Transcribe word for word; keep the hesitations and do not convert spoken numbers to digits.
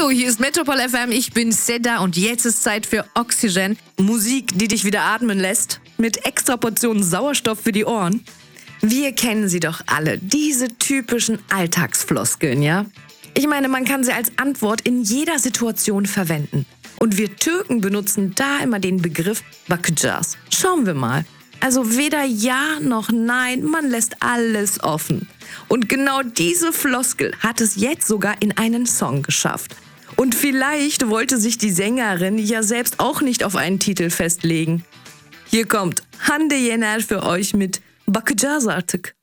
Hallo, hier ist Metropol F M, ich bin Seda und jetzt ist Zeit für Oxygen. Musik, die dich wieder atmen lässt, mit extra Portionen Sauerstoff für die Ohren. Wir kennen sie doch alle, diese typischen Alltagsfloskeln, ja? Ich meine, man kann sie als Antwort in jeder Situation verwenden. Und wir Türken benutzen da immer den Begriff Bakacağız. Schauen wir mal. Also weder Ja noch Nein, man lässt alles offen. Und genau diese Floskel hat es jetzt sogar in einen Song geschafft. Und vielleicht wollte sich die Sängerin ja selbst auch nicht auf einen Titel festlegen. Hier kommt Hande Yener für euch mit Bakacağız artık.